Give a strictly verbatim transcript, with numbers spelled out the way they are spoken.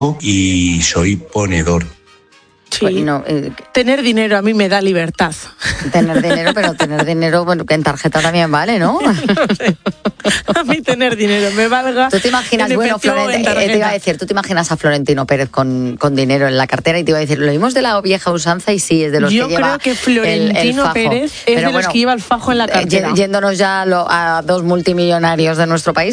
y soy ponedor. Sí. Bueno, eh, tener dinero a mí me da libertad. Tener dinero, pero tener dinero, bueno, que en tarjeta también vale, ¿no? No sé. A mí tener dinero me valga. Tú te imaginas, bueno, Florent, eh, te iba a decir, tú te imaginas a Florentino Pérez con, con dinero en la cartera y te iba a decir, lo vimos de la vieja usanza y sí, es de los Yo que lleva creo que Florentino el, el fajo. Pérez es Pero de bueno, los que lleva el fajo en la cartera. Yéndonos ya a, lo, a dos multimillonarios de nuestro país.